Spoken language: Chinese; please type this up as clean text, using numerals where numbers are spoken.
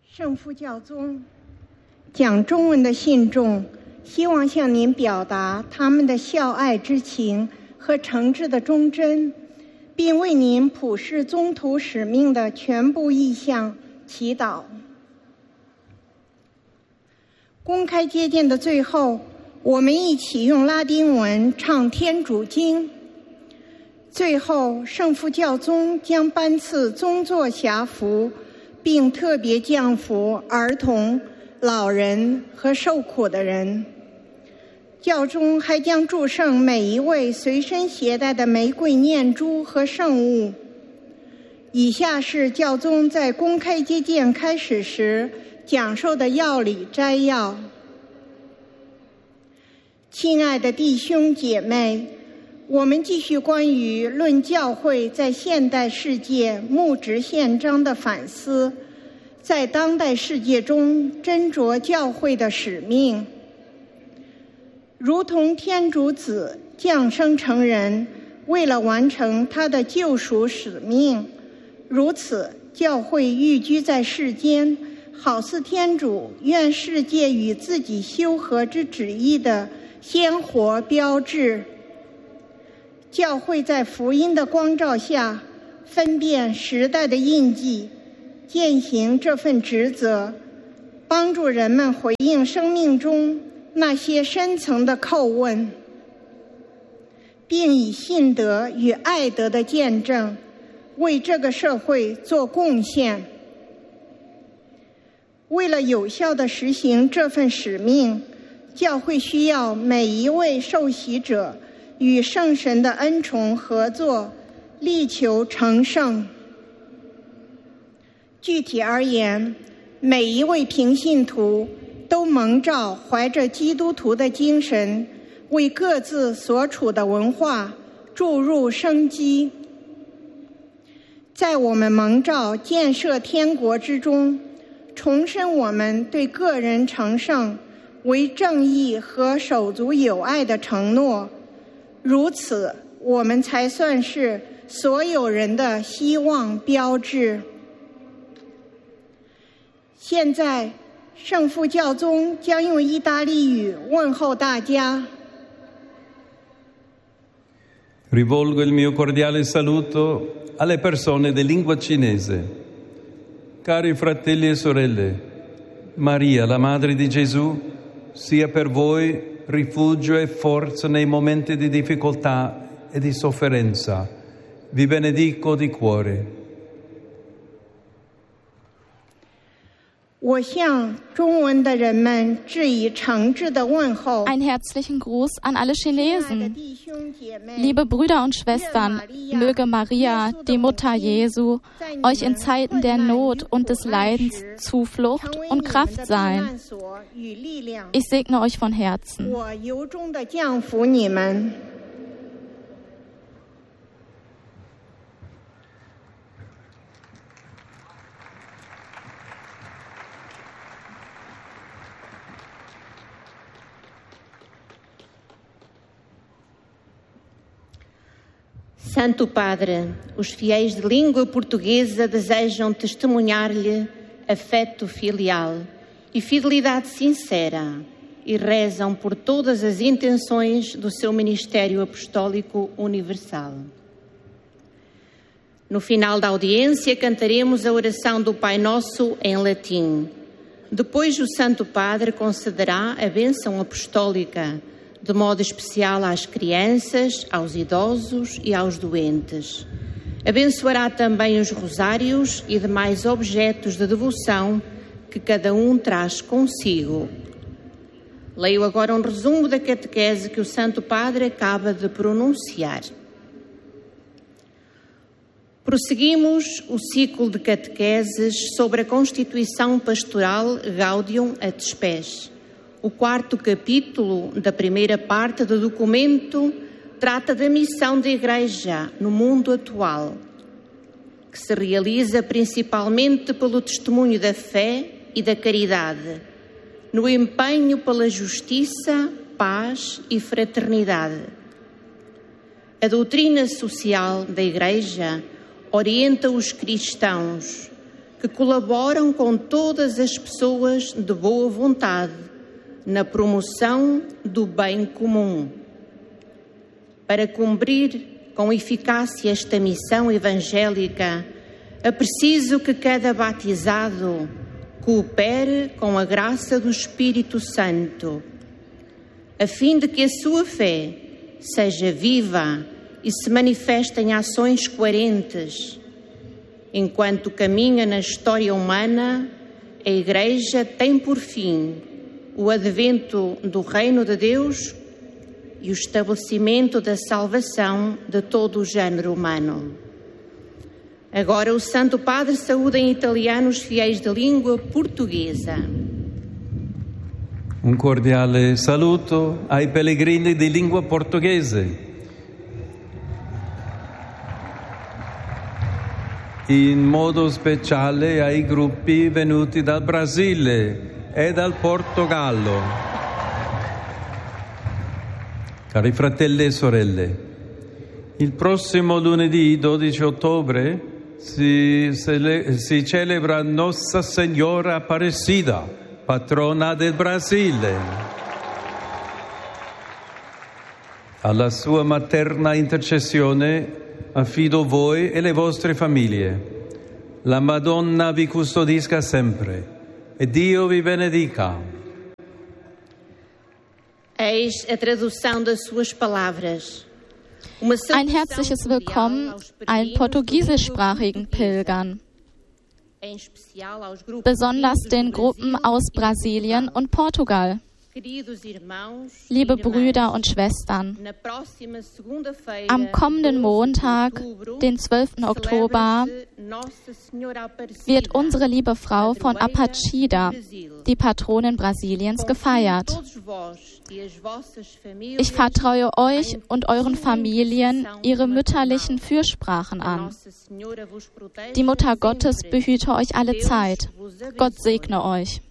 圣父教宗讲中文的信众希望向您表达他们的孝爱之情和诚挚的忠贞，并为您普世宗徒使命的全部意向祈祷。公开接见的最后，我们一起用拉丁文唱天主经。最后，圣父教宗将颁赐宗座辖服，并特别降服儿童、老人和受苦的人。教宗还将祝圣每一位随身携带的玫瑰念珠和圣物。以下是教宗在公开接见开始时讲授的要理摘要。亲爱的弟兄姐妹，我们继续关于论教会在现代世界牧职宪章的反思，在当代世界中斟酌教会的使命。如同天主子降生成人，为了完成他的救赎使命，如此教会寓居在世间，好似天主愿世界与自己修和之旨意的鲜活标志。教会在福音的光照下，分辨时代的印记，践行这份职责，帮助人们回应生命中那些深层的叩问，并以信德与爱德的见证为这个社会做贡献。为了有效地实行这份使命，教会需要每一位受洗者与圣神的恩宠合作，力求成圣。具体而言，每一位平信徒都蒙召怀着基督徒的精神，为各自所处的文化注入生机。在我们蒙召建设天国之中，重申我们对个人成圣为正义和手足友爱的承诺，如此我们才算是所有人的希望标志。现在圣父教宗将用意大利语问候大家。 Rivolgo il mio cordiale saluto alle persone di lingua cinese. Cari fratelli e sorelle, Maria, la Madre di Gesù, sia per voi rifugio e forza nei momenti di difficoltà e di sofferenza. Vi benedico di cuore. 我向中文的人们致以诚挚的问候。 Einen herzlichen Gruß an alle Chinesen. Liebe Brüder und Schwestern, möge Maria, die Mutter Jesu, euch in Zeiten der Not und des Leidens Zuflucht und Kraft sein. Ich segne euch von Herzen. 我由衷地降服你们。 Santo Padre, os fiéis de língua portuguesa desejam testemunhar-lhe afeto filial e fidelidade sincera e rezam por todas as intenções do seu ministério apostólico universal. No final da audiência, cantaremos a oração do Pai Nosso em latim. Depois, o Santo Padre concederá a bênção apostólica, de modo especial às crianças, aos idosos e aos doentes. Abençoará também os rosários e demais objetos de devoção que cada um traz consigo. Leio agora um resumo da catequese que o Santo Padre acaba de pronunciar. Prosseguimos o ciclo de catequeses sobre a Constituição Pastoral Gaudium et Spes. O quarto capítulo da primeira parte do documento trata da missão da Igreja no mundo atual, que se realiza principalmente pelo testemunho da fé e da caridade, no empenho pela justiça, paz e fraternidade. A doutrina social da Igreja orienta os cristãos que colaboram com todas as pessoas de boa vontade na promoção do bem comum. Para cumprir com eficácia esta missão evangélica, é preciso que cada batizado coopere com a graça do Espírito Santo, a fim de que a sua fé seja viva e se manifeste em ações coerentes. Enquanto caminha na história humana, a Igreja tem por fim o advento do Reino de Deus e o estabelecimento da salvação de todo o género humano. Agora o Santo Padre saúda em italiano os fiéis de língua portuguesa. Un cordiale saluto ai pellegrini di lingua portoghese. In modo speciale ai gruppi venuti dal Brasile e dal Portogallo. Cari fratelli e sorelle, il prossimo lunedì 12 ottobre si celebra Nossa Senhora Aparecida, patrona del Brasile. Alla sua materna intercessione affido voi e le vostre famiglie. La Madonna vi custodisca sempre e Dio vi benedica. Eis a tradução das suas palavras. Ein herzliches Willkommen allen portugiesischsprachigen Pilgern, besonders den Gruppen aus Brasilien und Portugal. Liebe Brüder und Schwestern, am kommenden Montag, den 12. Oktober, wird unsere liebe Frau von Aparecida, die Patronin Brasiliens, gefeiert. Ich vertraue euch und euren Familien ihre mütterlichen Fürsprachen an. Die Mutter Gottes behüte euch alle Zeit. Gott segne euch.